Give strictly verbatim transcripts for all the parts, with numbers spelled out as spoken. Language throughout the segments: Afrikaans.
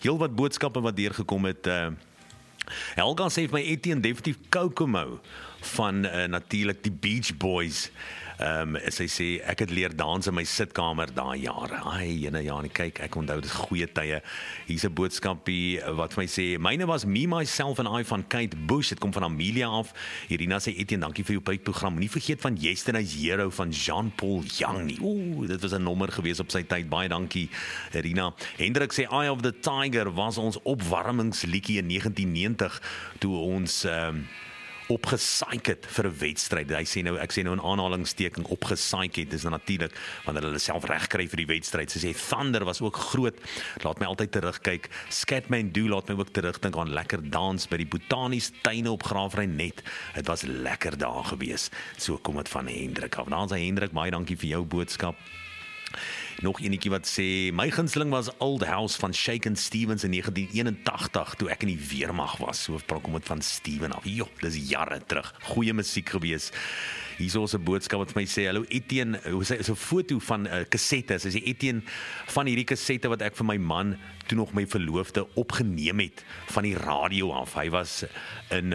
heel wat boodskappe wat deurgekom het. Uh, Helga sê vir my Etienne definitief Kokomo van uh, natuurlik die Beach Boys. Ehm um, sy sê ek het leer dans in my sitkamer daai jare. Ai, jene ja, nee, kyk, ek onthou dit goeie tye. Hier's 'n boodskapie wat vir my sê, myne was Me, Myself and I van Kate Bush. Dit kom van Amelia af. Irina sê Etienne, dankie vir jou program. Moenie vergeet van Yesterday's Hero van Jean-Paul Young nie. Ooh, dit was 'n nommer gewees op sy tyd. Baie dankie, Irina. Hendrik sê Eye of the Tiger was ons opwarmingsliedjie in negentien negentig toe ons ehm um, opgesaik het vir 'n wedstryd. Hy sê nou, ek sê nou in aanhalingsteken opgesaik het, dis nou natuurlik wanneer hulle self regkry vir die wedstryd. Sy sê Thunder was ook groot. Laat my altyd terugkyk. Scatman Do laat my ook terugdink aan lekker dans by die botaniese tuine op Graafrenet. Dit was lekker daar gewees. So kom dit van Hendrik af. Dan sê Hendrik, baie dankie vir jou boodskap. Nog enetjie wat sê, my gunsteling was Old House van Shakin' Stevens in negentien eenentagtig, toe ek in die weermag was. So kom dit van Steven af. Jo, dis jare terug. Goeie musiek gewees. Hier is 'n boodskap wat vir my sê, hallo Etienne, is 'n foto van 'n uh, kassette. Sy sê Etienne, van hierdie kassette wat ek vir my man, toe nog my verloofde, opgeneem het van die radio af. Hy was in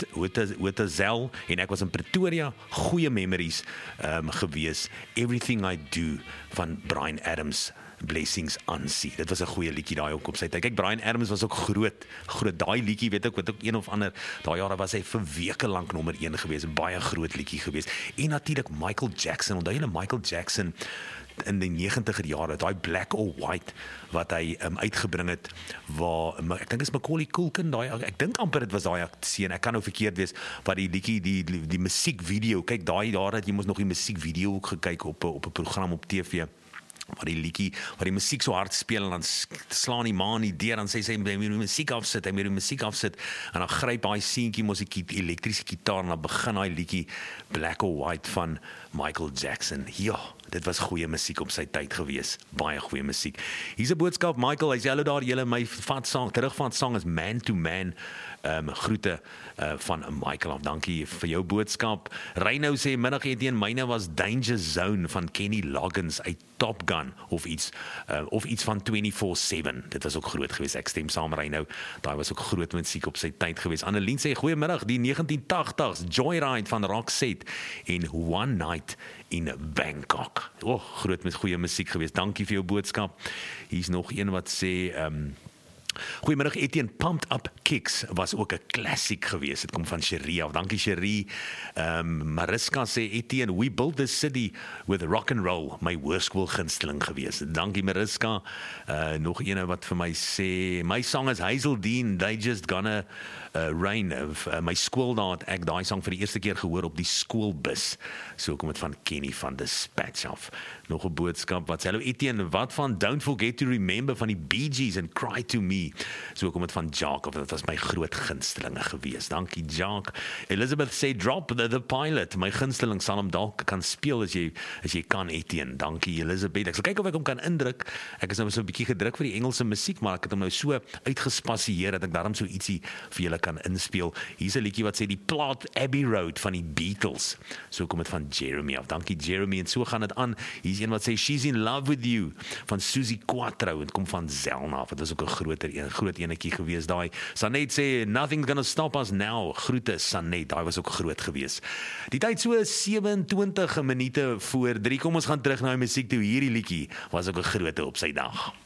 Hotel en ek was in Pretoria. Goeie memories um, gewees. Everything I Do van Bryan Adams. Blessings aansien. Dit was 'n goeie liedjie daai ook op sy tyd. Kyk, Bryan Adams was ook groot. Groot daai liedjie, weet ek, wat ook een of ander daai jare was hy vir weke lank nommer een gewees. Baie groot liedjie gewees. En natuurlik Michael Jackson. Onthou julle Michael Jackson in die negentiger jare, daai Black or White wat hy um, uitgebring het, waar ek dink is Macaulay Culkin daai, ek dink amper dit was daai seun, ek kan nou verkeerd wees, wat die liedjie die die, die musiekvideo, kyk daai jare het jy mos nog die musiekvideo ook gekyk op op 'n program op T V. Waar die liedjie, waar die musiek so hard speel en dan slaan die ma in die deur, dan sê sy, hy moet die musiek afsit, hy moet die musiek afsit, en dan gryp hy seentjie mos die elektriese gitaar en dan begin hy liedjie Black or White van Michael Jackson. Ja, dit was goeie musiek op sy tyd gewees. Baie goeie musiek. Hier's 'n boodskap, Michael, hy sê hallo daar, julle my vat sang, terugvat sang is Man to Man. Um, groete uh, van Michael af, dankie vir jou boodskap. Reino sê, middag Etienne, myne was Danger Zone van Kenny Loggins uit Top Gun, of iets, uh, of iets van twenty-four seven, dit was ook groot gewees, ek stem saam Reino, daar was ook groot musiek op sy tyd gewees. Annelien sê, goeiemiddag, die negentien tagtigs, Joyride van Roxette, en One Night in Bangkok. Oh, groot met goeie musiek gewees, dankie vir jou boodskap. Hier's nog een wat sê, um, goeiemiddag Etienne, Pumped Up Kicks was ook 'n klassiek geweest. Dit kom van Cherie af. Dankie Cherie. Um, Mariska sê Etienne, we built this city with rock and roll. My hoërskool gunsteling geweest. Dankie Mariska. Uh, nog een wat vir my sê, my song is Hazeldean, They Just Gonna uh, Rain. Uh, my skool daar het ek daai sang vir die eerste keer gehoor op die skoolbus. So kom dit van Kenny van Dispatch af. Nog 'n boodskap wat sê, hallo Etienne, wat van Don't Forget to Remember van die Bee Gees en Cry to Me. So kom dit van Jacques, of dit was my groot gunstelinge gewees. Dankie Jacques. Elizabeth sê drop the, the pilot. My gunsteling sal hom dalk kan speel as jy as jy kan Etienne. Dankie Elizabeth. Ek sal kyk of ek hom kan indruk. Ek is nou so 'n bietjie gedruk vir die Engelse musiek, maar ek het hom nou so uitgespasieer dat ek daarom so ietsie vir julle kan inspeel. Hier's 'n liedjie wat sê die plaat Abbey Road van die Beatles. So kom dit van Jeremy af. Dankie Jeremy, en so gaan dit aan. Hier's een wat sê She's in Love with You van Susie Quattro, en kom van Zelna af. Dit is ook 'n groter een, groot enetjie gewees daai. Sanet sê Nothing's gonna stop us now. Groete Sanet, daai was ook groot gewees. Die tyd so sewe-en-twintig minute voor drie. Kom ons gaan terug na die musiek toe. Hierdie liedjie was ook 'n groote op sy dag.